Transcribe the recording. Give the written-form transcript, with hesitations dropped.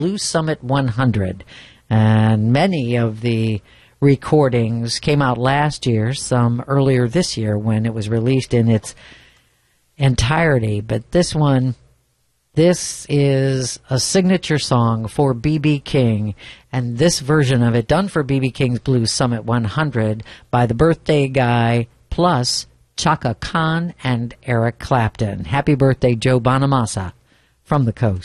Blues Summit 100. And many of the recordings came out last year, some earlier this year when it was released in its entirety. But this one, this is a signature song for B.B. King, and this version of it done for B.B. King's Blues Summit 100 by the Birthday Guy plus Chaka Khan and Eric Clapton. Happy birthday, Joe Bonamassa from the coast.